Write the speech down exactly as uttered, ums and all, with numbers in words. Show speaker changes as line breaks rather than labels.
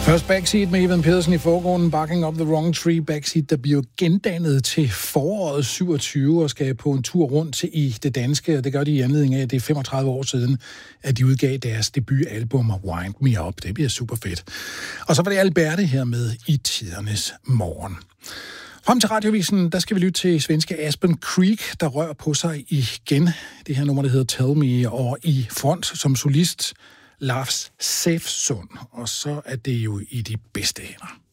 Først Backseat med Ivan Pedersen i forgrunden, Barking Up the Wrong Tree. Backseat, der bliver gendannet til foråret syvogtyve og skal på en tur rundt i det danske, og det gør de i anledning af, at det er femogtredive år siden, at de udgav deres debutalbum Wind Me Up. Det bliver super fedt. Og så var det Alberte her med I tidernes morgen. Frem til Radiovisen, der skal vi lytte til svenske Aspen Creek, der rører på sig igen. Det her nummer, der hedder Tell Me, og i front som solist Lars Säfsund, og så er det jo i de bedste hænder.